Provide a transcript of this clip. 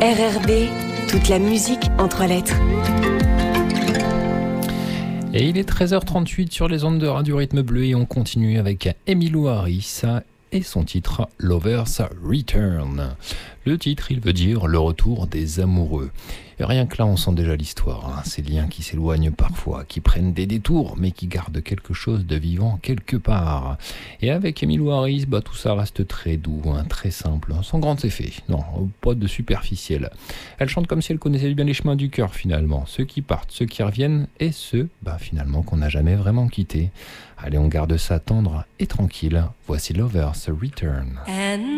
RRB, toute la musique en 3 lettres. Et il est 13h38 sur les ondes de Radio Rythme Bleu et on continue avec Emmylou Harris et son titre Lover's Return. Le titre, il veut dire le retour des amoureux. Et rien que là, on sent déjà l'histoire. Ces liens qui s'éloignent parfois, qui prennent des détours, mais qui gardent quelque chose de vivant quelque part. Et avec Emmylou Harris, tout ça reste très doux, très simple, sans grands effets. Non, pas de superficiel. Elle chante comme si elle connaissait bien les chemins du cœur finalement. Ceux qui partent, ceux qui reviennent et ceux, finalement, qu'on n'a jamais vraiment quittés. Allez, on garde ça tendre et tranquille. Voici Lover's Return.